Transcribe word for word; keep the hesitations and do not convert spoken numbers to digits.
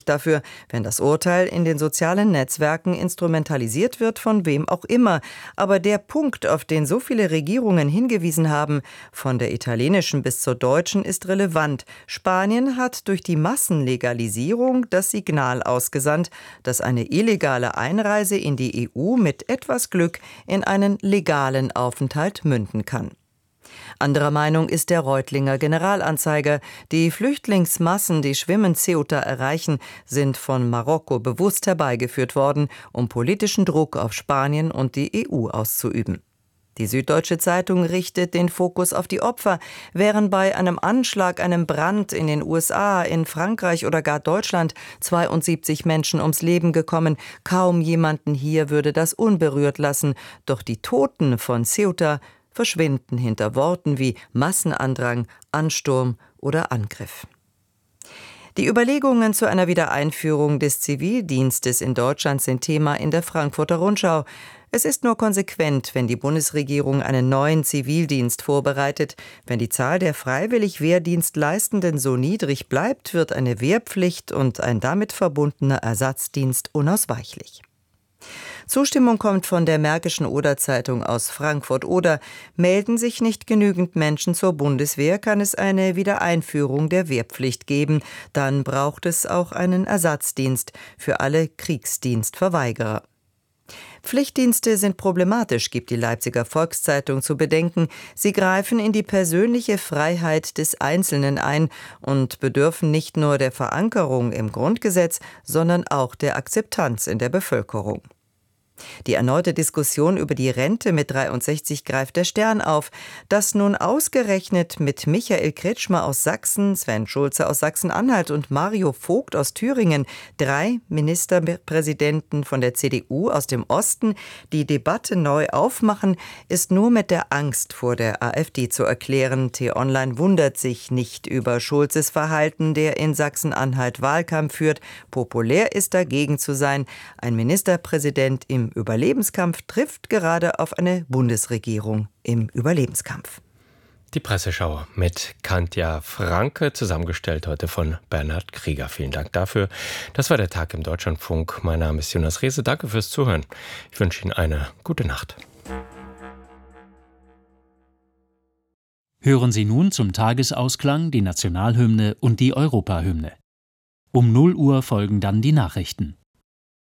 dafür, wenn das Urteil in den sozialen Netzwerken instrumentalisiert wird, von wem auch immer. Aber der Punkt, auf den so viele Regierungen hingewiesen haben, von der italienischen bis zur deutschen, ist relevant. Spanien hat durch die Massenlegalisierung das Signal ausgesandt, dass eine illegale Einreise in die E U mit etwas Glück in einen legalen Aufenthalt münden kann. Anderer Meinung ist der Reutlinger Generalanzeiger. Die Flüchtlingsmassen, die schwimmend Ceuta erreichen, sind von Marokko bewusst herbeigeführt worden, um politischen Druck auf Spanien und die E U auszuüben. Die Süddeutsche Zeitung richtet den Fokus auf die Opfer. Wären bei einem Anschlag, einem Brand in den U S A, in Frankreich oder gar Deutschland zweiundsiebzig Menschen ums Leben gekommen, kaum jemanden hier würde das unberührt lassen. Doch die Toten von Ceuta verschwinden hinter Worten wie Massenandrang, Ansturm oder Angriff. Die Überlegungen zu einer Wiedereinführung des Zivildienstes in Deutschland sind Thema in der Frankfurter Rundschau. Es ist nur konsequent, wenn die Bundesregierung einen neuen Zivildienst vorbereitet. Wenn die Zahl der freiwillig Wehrdienstleistenden so niedrig bleibt, wird eine Wehrpflicht und ein damit verbundener Ersatzdienst unausweichlich. Zustimmung kommt von der Märkischen Oder-Zeitung aus Frankfurt-Oder. Melden sich nicht genügend Menschen zur Bundeswehr, kann es eine Wiedereinführung der Wehrpflicht geben. Dann braucht es auch einen Ersatzdienst für alle Kriegsdienstverweigerer. Pflichtdienste sind problematisch, gibt die Leipziger Volkszeitung zu bedenken. Sie greifen in die persönliche Freiheit des Einzelnen ein und bedürfen nicht nur der Verankerung im Grundgesetz, sondern auch der Akzeptanz in der Bevölkerung. Die erneute Diskussion über die Rente mit dreiundsechzig greift der Stern auf. Dass nun ausgerechnet mit Michael Kretschmer aus Sachsen, Sven Schulze aus Sachsen-Anhalt und Mario Vogt aus Thüringen drei Ministerpräsidenten von der C D U aus dem Osten die Debatte neu aufmachen, ist nur mit der Angst vor der AfD zu erklären. T-Online wundert sich nicht über Schulzes Verhalten, der in Sachsen-Anhalt Wahlkampf führt. Populär ist dagegen zu sein. Ein Ministerpräsident im Überlebenskampf trifft gerade auf eine Bundesregierung im Überlebenskampf. Die Presseschau mit Katja Franke, zusammengestellt heute von Bernhard Krieger. Vielen Dank dafür. Das war der Tag im Deutschlandfunk. Mein Name ist Jonas Rehse. Danke fürs Zuhören. Ich wünsche Ihnen eine gute Nacht. Hören Sie nun zum Tagesausklang die Nationalhymne und die Europahymne. Um null Uhr folgen dann die Nachrichten.